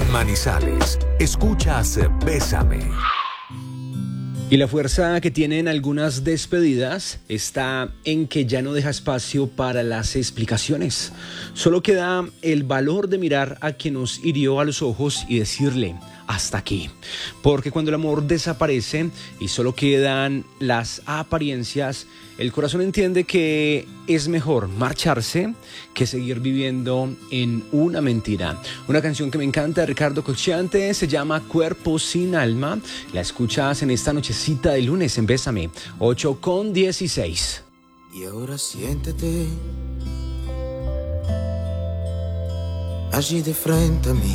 En Manizales, escuchas Bésame. Y la fuerza que tienen algunas despedidas está en que ya no deja espacio para las explicaciones. Solo queda el valor de mirar a quien nos hirió a los ojos y decirle: hasta aquí. Porque cuando el amor desaparece y solo quedan las apariencias, el corazón entiende que es mejor marcharse que seguir viviendo en una mentira. Una canción que me encanta de Ricardo Cocciante se llama Cuerpo sin Alma. La escuchas en esta nochecita de lunes en Bésame, 8:16. Y ahora siéntete allí de frente a mí.